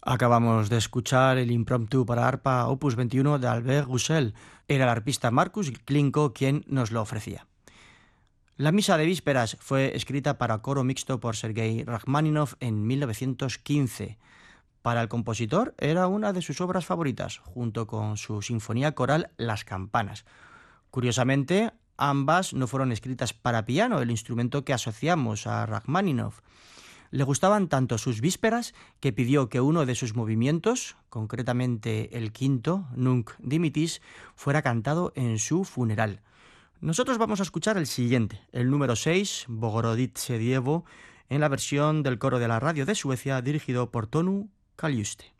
Acabamos de escuchar el impromptu para arpa Opus 21 de Albert Roussel. Era el arpista Markus Klinko quien nos lo ofrecía. La misa de vísperas fue escrita para coro mixto por Sergei Rachmaninoff en 1915. Para el compositor era una de sus obras favoritas, junto con su sinfonía coral Las Campanas. Curiosamente, ambas no fueron escritas para piano, el instrumento que asociamos a Rachmaninoff. Le gustaban tanto sus vísperas que pidió que uno de sus movimientos, concretamente el quinto, Nunc Dimittis, fuera cantado en su funeral. Nosotros vamos a escuchar el siguiente, el número 6, Bogorodice Dievo, en la versión del coro de la radio de Suecia dirigido por Tonu Kaljuste.